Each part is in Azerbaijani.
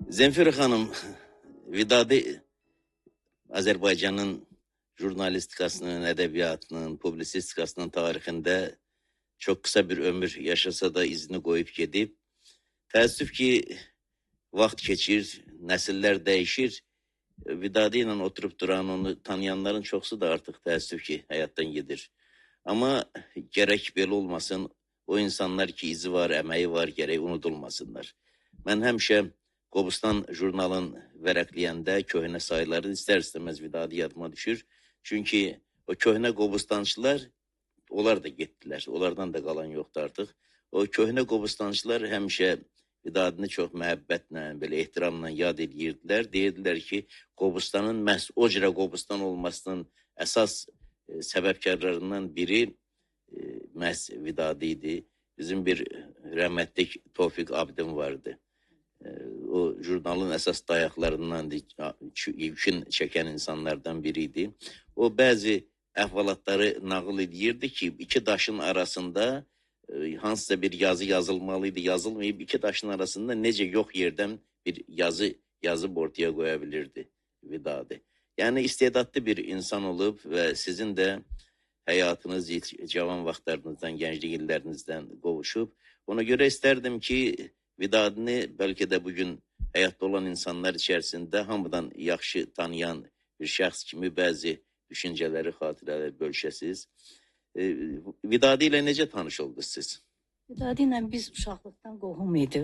Zenfir Hanım, Vidadi Azərbaycanın jurnalistikasının, ədəbiyyatının, publisistikasının tarixində çok kısa bir ömür yaşasa da izini koyup gedib. Təəssüf ki, vaxt keçir, nesiller değişir. Vidadi ile oturup duran, onu tanıyanların çoxusu da artık təəssüf ki, hayattan gedir. Ama gerek belə olmasın, o insanlar ki izi var, əməyi var, gerek unudulmasınlar. Mən həmişə Qobustan jurnalın vərəqləyəndə köhnə sayıları istər-istəməz Vidadi yadıma düşür. Çünki o köhnə Qobustançılar, onlar da getdilər. Onlardan da qalan yoxdur artıq. O köhnə Qobustançılar həmişə Vidadini çox məhəbbətlə, belə ehtiramla yad edirdilər. Deyirdilər ki, Qobustanın məhz o cürə Qobustan olmasının əsas səbəbkarlarından biri məhz Vidadi idi. Bizim bir rəhmətlik Tofiq Abidin vardı. O jurnalın əsas dayaqlarından yükün çəkən insanlardan biriydi. O bəzi əhvalatları nağıl edirdi ki, iki daşın arasında hansısa bir yazı yazılmalıydı, yazılmayıb iki daşın arasında necə yox yerdən bir yazı yazıb ortaya qoya bilirdi Vidadi. Yəni istedadlı bir insan olub və sizin də həyatınız cavan vaxtlarınızdan, gənclik illərinizdən qovuşub. Ona görə istərdim ki, Vidadini belki de bugün hayatta olan insanlar içerisinde hamıdan yaxşı tanıyan bir şəxs kimi bəzi düşünceleri, xatirələri bölüşəsiz. Vidadi ile necə tanış oldunuz siz? Vidadi ilə biz uşaqlıqdan qohum idi.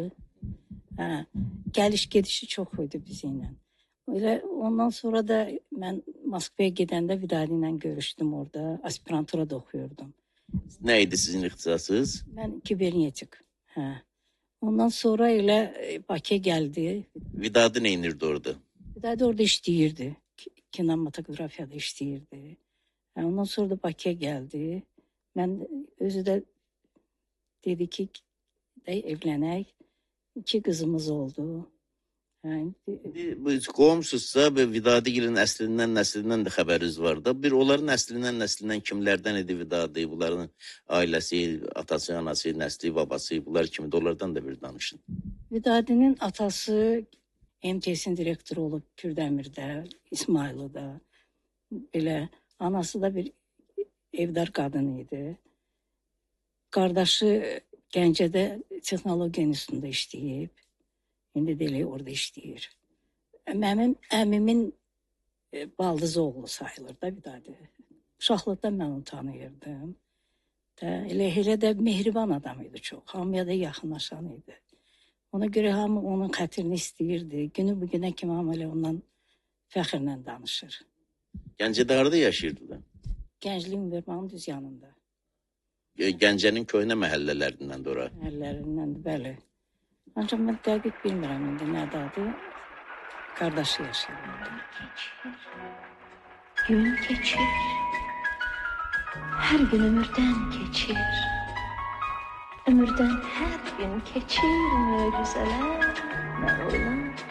Gəliş gedişi çox idi bizimlə. Öyle ondan sonra da mən Moskvaya gedəndə Vidadi ilə görüşdüm orada. Aspiranturada oxuyordum. Neydi sizin ixtisasınız? Mən kibernetik. Ondan sonra elə Bakıya gəldi. Vidadi ne inirdi orada? Vidadi orada işləyirdi. Kinematografiyada işləyirdi. Ondan sonra da Bakıya gəldi. Mən özü də dedi ki, evlənək. 2 qızımız oldu. Qovumsuzsa Vidadi'nin əslindən də xəbəriniz var da. Bir onların əslindən kimlərdən idi Vidadi? Bunların ailəsi, atası, anası, nəsli, babası, bunlar kimdir? Onlardan da bir danışın. Vidadi'nin atası MTS'in direktörü olub Kürdəmirdə, İsmayılı'da. Belə anası da bir evdar qadın idi. Qardaşı Gəncədə texnologiya institutunda işləyib. İndi də elə orada işləyir. Mənim əmimin baldız oğlu sayılır da Vidadi. Uşaqlıqdan mən onu tanıyırdım. Elə də mehriban adam idi çox. Hamıya da yaxınlaşan idi. Ona görə hamı onun xətrini istəyirdi. Günü bugünə kimi hamı elə ondan fəxrlə danışır. Gəncədə harada yaşayırdılar? Gənclik Üniversitəsinin düz yanında. Gəncənin köhnə məhəllələrindən ora. Məhəllələrindən, bəli. Ancaq mən dəqiq bilmirəm indi nədir adı. Qardaşı yaşayır. Gün keçir, hər gün ömürdən keçir. Ömürdən hər gün keçir möcüzələr, mən oylar.